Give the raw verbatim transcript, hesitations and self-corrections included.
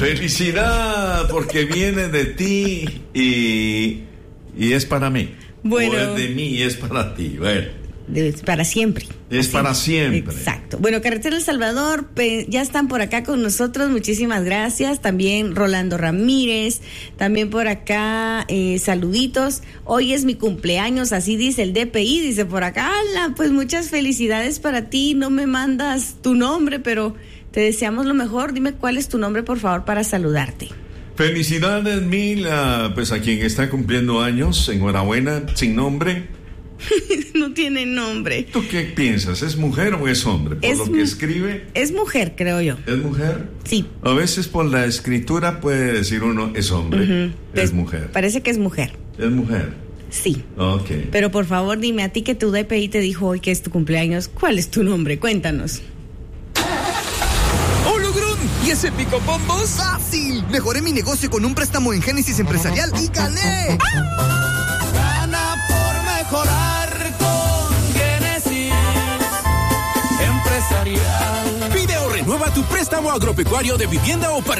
Felicidad, porque viene de ti y, y es para mí. Bueno. O es de mí y es para ti. Bueno. De, para siempre. Es Así. para siempre. Exacto. Bueno, Carretera El Salvador, pe, ya están por acá con nosotros, muchísimas gracias. También Rolando Ramírez, también por acá, eh, saluditos. Hoy es mi cumpleaños, así dice el D P I, dice por acá. ¡Hala! Pues muchas felicidades para ti, no me mandas tu nombre, pero te deseamos lo mejor. Dime cuál es tu nombre, por favor, para saludarte. Felicidades mil, uh, pues a quien está cumpliendo años, enhorabuena, sin nombre. No tiene nombre. ¿Tú qué piensas? ¿Es mujer o es hombre? Por es lo que escribe. Es mujer, creo yo. ¿Es mujer? Sí. A veces por la escritura puede decir uno es hombre, uh-huh. es, es mujer. Parece que es mujer. ¿Es mujer? Sí. Ok. Pero por favor dime, a ti que tu D P I te dijo hoy que es tu cumpleaños, ¿cuál es tu nombre? Cuéntanos. ¿Y ese pico bombos? ¡Fácil! Mejoré mi negocio con un préstamo en Génesis Empresarial y gané. Gana por mejorar con Génesis Empresarial. Pide o renueva tu préstamo agropecuario de vivienda o para